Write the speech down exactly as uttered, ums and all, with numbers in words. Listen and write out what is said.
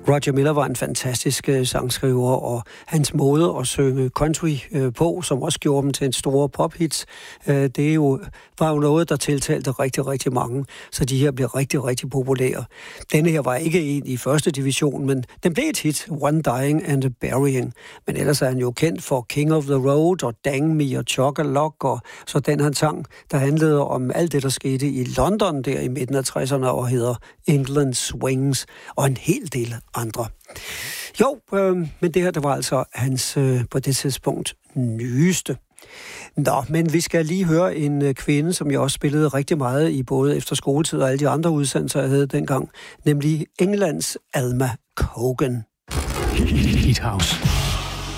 Roger Miller var en fantastisk øh, sangskriver, og hans måde at synge country øh, på, som også gjorde dem til en stor pophits, øh, det er jo, var jo noget, der tiltalte rigtig, rigtig mange, så de her blev rigtig, rigtig populære. Denne her var ikke en i første division, men den blev et hit, One Dying and a Burying. Men ellers er han jo kendt for King of the Road og Dang Me og Chock-a-Lock, og så den han sang, der handlede om alt det, der skete i London der i midten af tresserne, og hedder England Swings, og en hel del andre. Jo, øh, men det her, der var altså hans øh, på det tidspunkt nyeste. Nå, men vi skal lige høre en øh, kvinde, som jeg også spillede rigtig meget i både efter skoletid og alle de andre udsendelser, jeg havde dengang, nemlig Englands Alma Cogan. Hit House.